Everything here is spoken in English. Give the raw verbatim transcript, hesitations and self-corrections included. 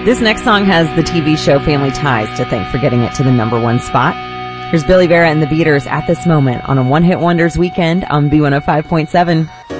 This next song has the T V show Family Ties to thank for getting it to the number one spot. Here's Billy Vera and the Beaters, At This Moment, on a One Hit Wonders weekend on B one oh five point seven.